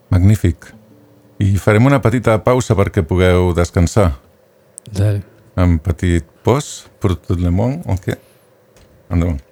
Magnífic. I farem una petita pausa perquè pugueu descansar. Dale. Un petit pause pour tout le monde. Ok. Endavant.